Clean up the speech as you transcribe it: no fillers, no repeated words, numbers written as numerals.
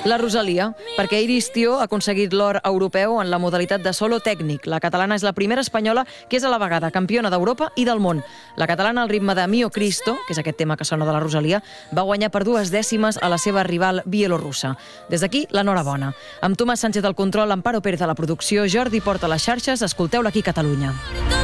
La Rosalia, perquè Iris Tió ha aconseguit l'or europeu en la modalitat de solo tècnic. La catalana és la primera espanyola que és a la vegada campiona d'Europa i del món. La catalana al ritme de Mio Cristo, que és aquest tema que sona de la Rosalia, va guanyar per 2 dècimes a la seva rival bielorussa. Des d'aquí, l'enhorabona. Amb Tomàs Sánchez al control, Amparo Pérez a la producció, Jordi Porta a les xarxes, escolteu-la aquí a Catalunya.